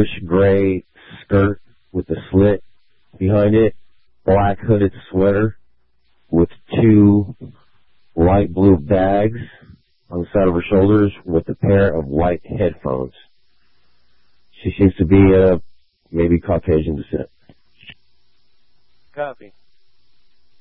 bluish gray skirt with a slit behind it, black hooded sweater with 2 light blue bags on the side of her shoulders with a pair of white headphones. She seems to be maybe Caucasian descent. Copy.